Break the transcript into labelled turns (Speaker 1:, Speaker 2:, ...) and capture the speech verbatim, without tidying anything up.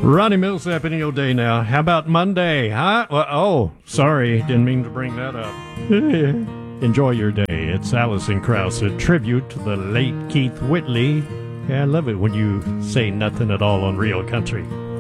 Speaker 1: Ronnie Millsap, any old day now. How about Monday, huh? Well, oh, sorry, didn't mean to bring that up. Enjoy your day. It's Alison Krauss, a tribute to the late Keith Whitley. Yeah, I love it when you say nothing at all on Real Country.